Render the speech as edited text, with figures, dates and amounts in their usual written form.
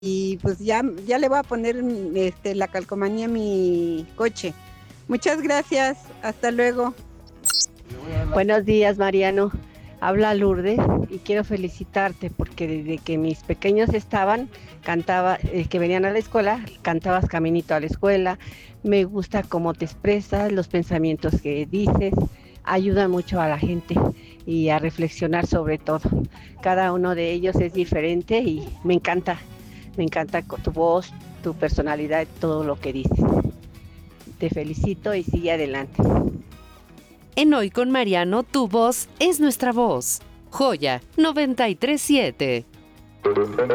y pues ya le voy a poner la calcomanía a mi coche. Muchas gracias, hasta luego. Buenos días, Mariano. Habla Lourdes y quiero felicitarte porque desde que mis pequeños cantaba, que venían a la escuela, cantabas Caminito a la escuela. Me gusta cómo te expresas, los pensamientos que dices, ayudan mucho a la gente y a reflexionar sobre todo. Cada uno de ellos es diferente y me encanta tu voz, tu personalidad, todo lo que dices. Te felicito y sigue adelante. En Hoy con Mariano, tu voz es nuestra voz. Joya 937.